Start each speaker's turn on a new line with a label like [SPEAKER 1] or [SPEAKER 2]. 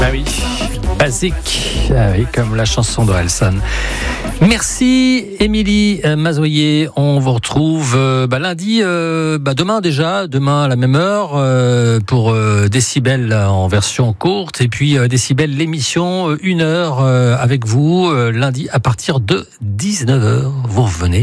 [SPEAKER 1] Ah oui, basique, ah oui, comme la chanson de Orelsan. Merci Émilie Mazoyer. On vous retrouve lundi, demain à la même heure pour Décibel en version courte et puis Décibel l'émission 1 heure avec vous lundi à partir de 19h. Vous revenez.